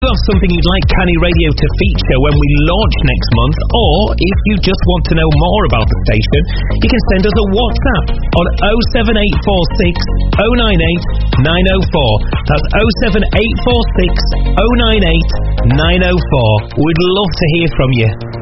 have something you'd like Canny Radio to feature when we launch next month, or if you just want to know more about the station, you can send us a WhatsApp on 07846 098 904. That's 07846 098 904. We'd love to hear from you.